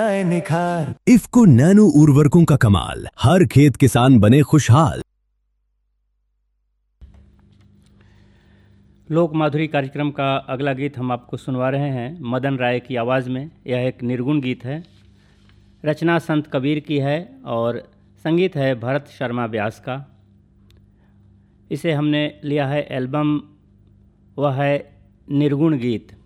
आए निखार। इफ्को नैनो उर्वरकों का कमाल, हर खेत किसान बने खुशहाल। लोक माधुरी कार्यक्रम का अगला गीत हम आपको सुनवा रहे हैं मदन राय की आवाज़ में। यह एक निर्गुण गीत है, रचना संत कबीर की है और संगीत है भरत शर्मा व्यास का। इसे हमने लिया है एल्बम, वह है निर्गुण गीत।